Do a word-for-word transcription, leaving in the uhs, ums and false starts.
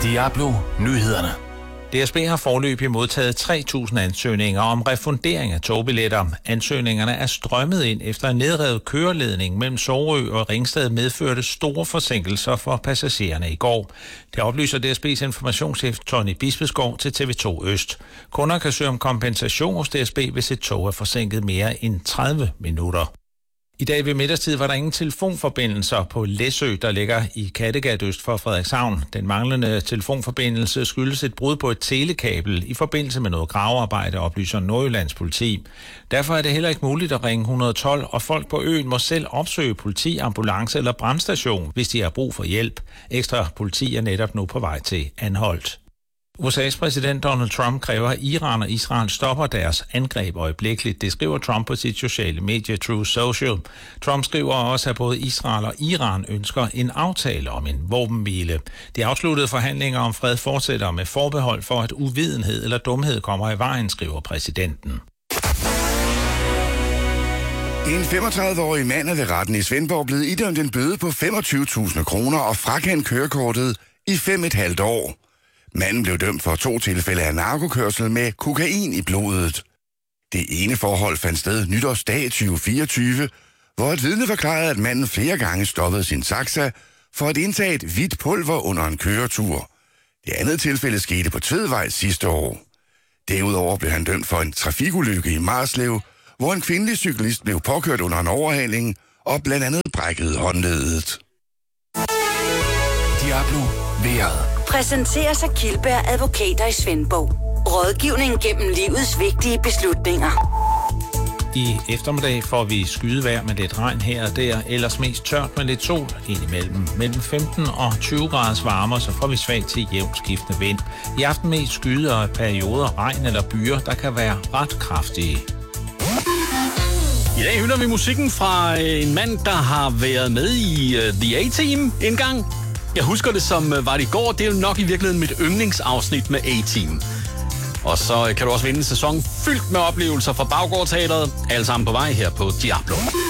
Diablo Nyhederne. D S B har foreløbig modtaget tre tusind ansøgninger om refundering af togbilletter. Ansøgningerne er strømmet ind efter en nedrevet køreledning mellem Sorø og Ringsted medførte store forsinkelser for passagererne i går. Det oplyser D S B's informationschef Tony Bispeskov til T V to Øst. Kunder kan søge om kompensation hos D S B, hvis et tog er forsinket mere end tredive minutter. I dag ved middagstid var der ingen telefonforbindelser på Læsø, der ligger i Kattegat øst for Frederikshavn. Den manglende telefonforbindelse skyldes et brud på et telekabel i forbindelse med noget gravearbejde, oplyser Nordjyllands politi. Derfor er det heller ikke muligt at ringe et et to, og folk på øen må selv opsøge politi, ambulance eller brandstation, hvis de har brug for hjælp. Ekstra politi er netop nu på vej til Anholt. U S A's præsident Donald Trump kræver, at Iran og Israel stopper deres angreb øjeblikkeligt. Det skriver Trump på sit sociale medie Truth Social. Trump skriver også, at både Israel og Iran ønsker en aftale om en våbenhvile. De afsluttede forhandlinger om fred fortsætter med forbehold for, at uvidenhed eller dumhed kommer i vejen, skriver præsidenten. En femogtredive-årig mand er ved retten i Svendborg blevet idømt en bøde på femogtyve tusind kroner og frakendt kørekortet i fem et halvt år. Manden blev dømt for to tilfælde af narkokørsel med kokain i blodet. Det ene forhold fandt sted nytårsdag tyve fireogtyve, hvor et vidne forklarede, at manden flere gange stoppede sin taxa for at indtage et hvidt pulver under en køretur. Det andet tilfælde skete på Tvedvej sidste år. Derudover blev han dømt for en trafikulykke i Marslev, hvor en kvindelig cyklist blev påkørt under en overhaling og blandt andet brækkede håndledet. Diablo vejret. Præsenteres af Kildberg Advokater i Svendborg. Rådgivning gennem livets vigtige beslutninger. I eftermiddag får vi skydevejr med lidt regn her og der, ellers mest tørt med lidt sol indimellem. Mellem femten og tyve graders varme, så får vi svag til jævnt skiftende vind. I aften mest skyde og perioder regn eller byer, der kan være ret kraftige. I dag hylder vi musikken fra en mand, der har været med i uh, The A-Team en gang. Jeg husker det som uh, var det i går. Det er jo nok i virkeligheden mit yndlingsafsnit med A-Team. Og så kan du også vinde en sæson fyldt med oplevelser fra Baggårdteatret. Alle sammen på vej her på Diablo.